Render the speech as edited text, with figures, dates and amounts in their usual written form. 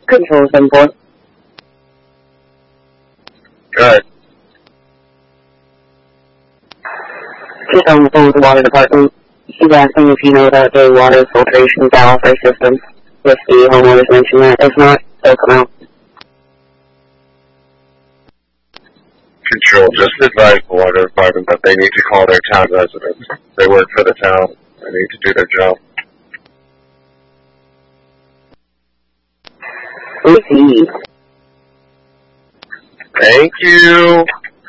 Control 7-4. Good. Just on the phone with the water department. He's asking if you know about the water filtration valve or system. If the homeowners mention that. If not, they'll come out. Control, just advise the water department that they need to call their town residents. They work for the town. They need to do their job. Receive. Thank you.